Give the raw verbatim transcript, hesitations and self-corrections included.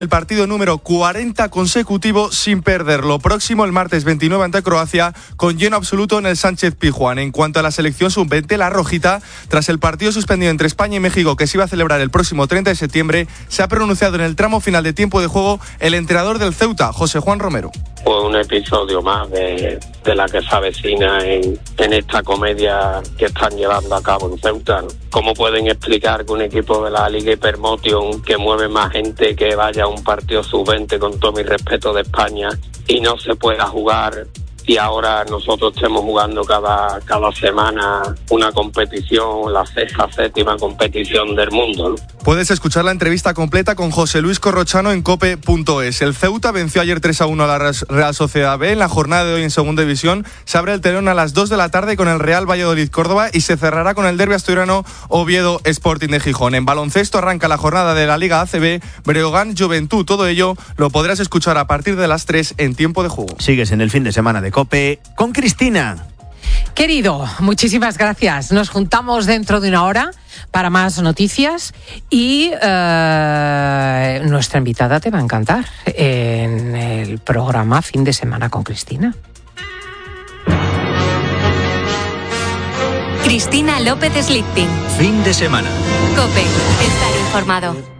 El partido número cuarenta consecutivo sin perderlo. Próximo el martes veintinueve ante Croacia, con lleno absoluto en el Sánchez Pizjuán. En cuanto a la selección sub veinte, la rojita, tras el partido suspendido entre España y México que se iba a celebrar el próximo treinta de septiembre, se ha pronunciado en el tramo final de tiempo de juego el entrenador del Ceuta, José Juan Romero. Fue un episodio más de, de la que se avecina en, en esta comedia que están llevando a cabo en Ceuta, ¿no? ¿Cómo pueden explicar que un equipo de la Liga Hypermotion, que mueve más gente que vaya a un partido sub veinte, con todo mi respeto, de España, y no se pueda jugar, y ahora nosotros estemos jugando cada, cada semana una competición, la sexta, séptima competición del mundo, ¿no? Puedes escuchar la entrevista completa con José Luis Corrochano en cope punto es. El Ceuta venció ayer tres a uno a la Real Sociedad B. En la jornada de hoy en Segunda División se abre el telón a las dos de la tarde con el Real Valladolid Córdoba y se cerrará con el derbi asturiano Oviedo Sporting de Gijón. En baloncesto arranca la jornada de la Liga A C B, Breogán Juventud. Todo ello lo podrás escuchar a partir de las tres en tiempo de juego. Sigues en el fin de semana de COPE con Cristina. Querido, muchísimas gracias. Nos juntamos dentro de una hora para más noticias y eh, nuestra invitada te va a encantar en el programa Fin de Semana con Cristina. Cristina López Slichting. Fin de semana. COPE. Estar informado.